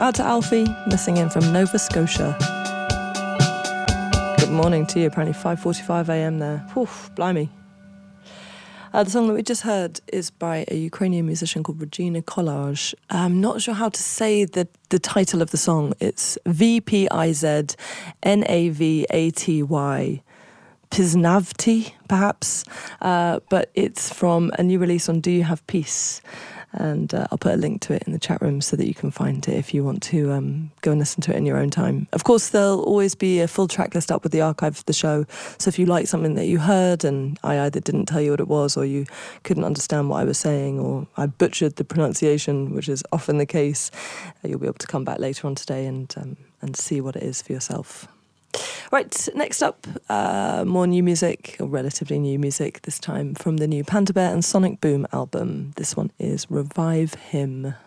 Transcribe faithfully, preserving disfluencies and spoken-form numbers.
Out to Alfie, listening in from Nova Scotia. Good morning to you, apparently five forty-five a m there. Whew, blimey. Uh, the song that we just heard is by a Ukrainian musician called Regina Collage. I'm not sure how to say the, the title of the song. It's V P I Z N A V A T Y. Piznavty, perhaps. Uh, but it's from a new release on Do You Have Peace? And uh, I'll put a link to it in the chat room so that you can find it if you want to um, go and listen to it in your own time. Of course, there'll always be a full track list up with the archive of the show. So if you like something that you heard and I either didn't tell you what it was or you couldn't understand what I was saying or I butchered the pronunciation, which is often the case, uh, you'll be able to come back later on today and um, and see what it is for yourself. Right, next up, uh, more new music, or relatively new music, this time from the new Panda Bear and Sonic Boom album. This one is Revive Him.